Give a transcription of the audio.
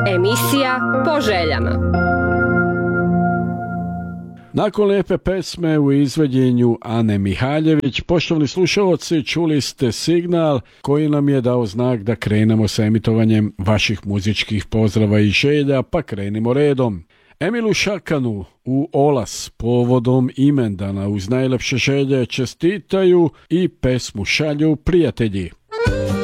Emisija po željama. Nakon lijepe pesme u izvedjenju Ane Mihaljević, poštovani slušalci, čuli ste signal koji nam je dao znak da krenemo sa emitovanjem vaših muzičkih pozdrava i želja, pa krenimo redom. Emilu Šakanu u Olas povodom imendana uz najlepše želje čestitaju i pesmu šalju prijatelji.